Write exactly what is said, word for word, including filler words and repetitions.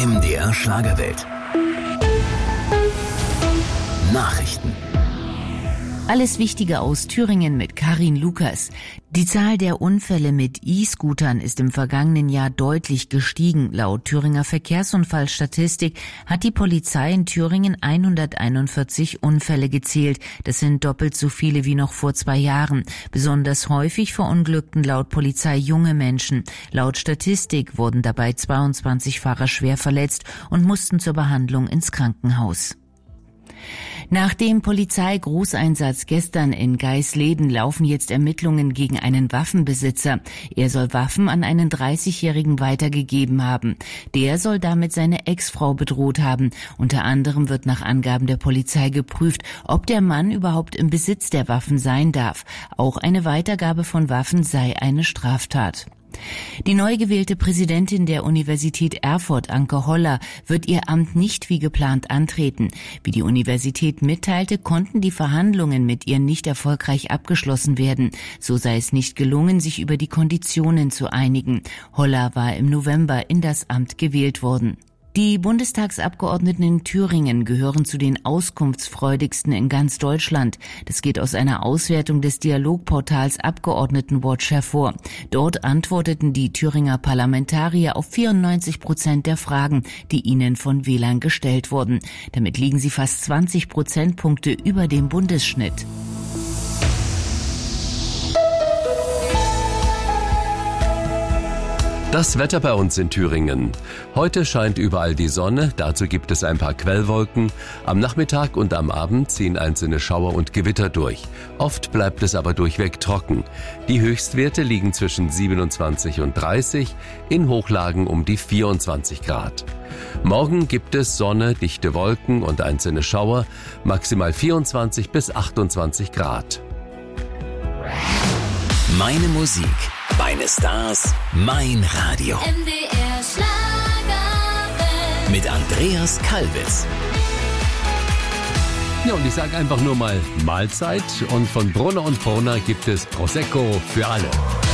M D R Schlagerwelt. Nachrichten. Alles Wichtige aus Thüringen mit Karin Lukas. Die Zahl der Unfälle mit E-Scootern ist im vergangenen Jahr deutlich gestiegen. Laut Thüringer Verkehrsunfallstatistik hat die Polizei in Thüringen hunderteinundvierzig Unfälle gezählt. Das sind doppelt so viele wie noch vor zwei Jahren. Besonders häufig verunglückten laut Polizei junge Menschen. Laut Statistik wurden dabei zweiundzwanzig Fahrer schwer verletzt und mussten zur Behandlung ins Krankenhaus. Nach dem Polizeigroßeinsatz gestern in Geisleden laufen jetzt Ermittlungen gegen einen Waffenbesitzer. Er soll Waffen an einen dreißigjährigen weitergegeben haben. Der soll damit seine Ex-Frau bedroht haben. Unter anderem wird nach Angaben der Polizei geprüft, ob der Mann überhaupt im Besitz der Waffen sein darf. Auch eine Weitergabe von Waffen sei eine Straftat. Die neu gewählte Präsidentin der Universität Erfurt, Anke Holler, wird ihr Amt nicht wie geplant antreten. Wie die Universität mitteilte, konnten die Verhandlungen mit ihr nicht erfolgreich abgeschlossen werden. So sei es nicht gelungen, sich über die Konditionen zu einigen. Holler war im November in das Amt gewählt worden. Die Bundestagsabgeordneten in Thüringen gehören zu den auskunftsfreudigsten in ganz Deutschland. Das geht aus einer Auswertung des Dialogportals Abgeordnetenwatch hervor. Dort antworteten die Thüringer Parlamentarier auf vierundneunzig Prozent der Fragen, die ihnen von Wählern gestellt wurden. Damit liegen sie fast zwanzig Prozentpunkte über dem Bundesschnitt. Das Wetter bei uns in Thüringen. Heute scheint überall die Sonne, dazu gibt es ein paar Quellwolken. Am Nachmittag und am Abend ziehen einzelne Schauer und Gewitter durch. Oft bleibt es aber durchweg trocken. Die Höchstwerte liegen zwischen siebenundzwanzig und dreißig, in Hochlagen um die vierundzwanzig Grad. Morgen gibt es Sonne, dichte Wolken und einzelne Schauer, maximal vierundzwanzig bis achtundzwanzig Grad. Meine Musik, meine Stars, mein Radio. M D R Schlagerwelt. Mit Andreas Kalbitz. Ja, und ich sage einfach nur mal Mahlzeit und von Brunner und Brunner gibt es Prosecco für alle.